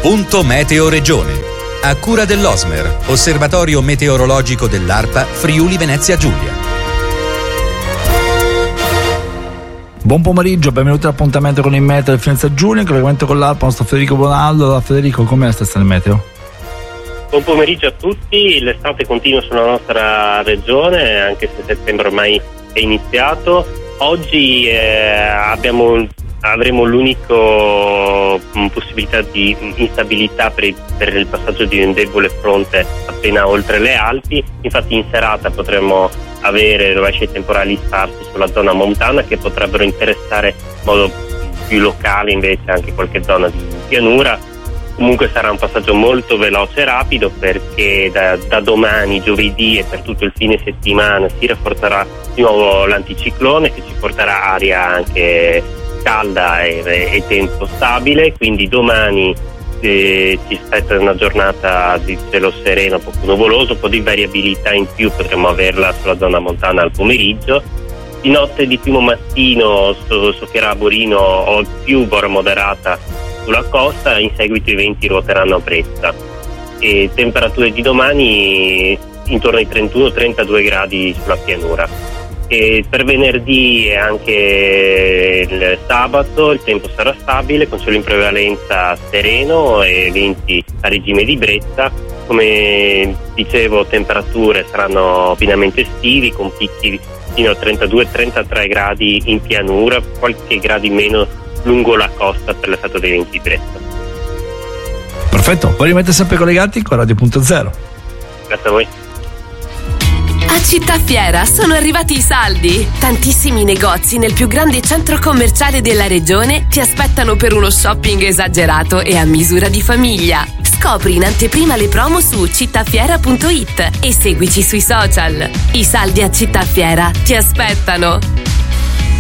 Punto Meteo Regione. A cura dell'Osmer, Osservatorio Meteorologico dell'ARPA Friuli Venezia Giulia. Buon pomeriggio, benvenuti all'appuntamento con il meteo del Venezia Giulia, in collegamento con l'ARPA, nostro Federico Bonaldo. Allora, Federico, com'è la stazione meteo? Buon pomeriggio a tutti, l'estate continua sulla nostra regione, anche se settembre ormai è iniziato. Oggi avremo l'unico possibilità di instabilità per il passaggio di un debole fronte appena oltre le Alpi. Infatti in serata potremo avere rovesci temporali sparsi sulla zona montana che potrebbero interessare in modo più locale invece anche qualche zona di pianura. Comunque sarà un passaggio molto veloce e rapido, perché da domani, giovedì e per tutto il fine settimana si rafforzerà di nuovo l'anticiclone, che ci porterà aria anche calda e tempo stabile. Quindi domani ci aspetta una giornata di cielo sereno, poco nuvoloso, un po' di variabilità in più potremo averla sulla zona montana al pomeriggio. Di notte di primo mattino soffierà a Borino o più bora moderata sulla costa, in seguito i venti ruoteranno a brezza. E temperature di domani intorno ai 31-32 gradi sulla pianura. E per venerdì e anche il sabato il tempo sarà stabile, con cielo in prevalenza sereno e venti a regime di brezza. Come dicevo, temperature saranno pienamente estivi, con picchi fino a 32-33 gradi in pianura, qualche grado in meno lungo la costa per l'effetto dei venti di brezza. Perfetto, poi rimanete sempre collegati con Radio.0. Grazie a voi. A Città Fiera sono arrivati i saldi. Tantissimi negozi nel più grande centro commerciale della regione ti aspettano per uno shopping esagerato e a misura di famiglia. Scopri in anteprima le promo su cittafiera.it e seguici sui social. I saldi a Città Fiera ti aspettano.